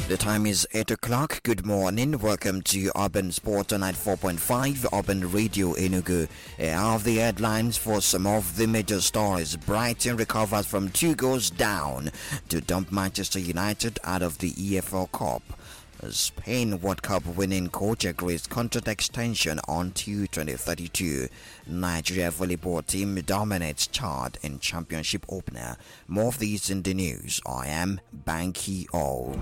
The time is 8 o'clock. Good morning. Welcome to Urban Sport on 4.5 Urban Radio Enugu. Here are the headlines for some of the major stories. Brighton recovers from 2 goals down to dump Manchester United out of the EFL Cup. Spain World Cup winning coach agrees contract extension until 2032. Nigeria volleyball team dominates Chad in championship opener. More of these in the news. I am Banky O.